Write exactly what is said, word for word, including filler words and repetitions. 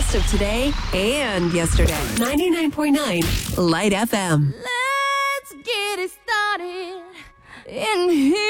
best of today and yesterday. ninety-nine point nine Light F M. Let's get it started in here.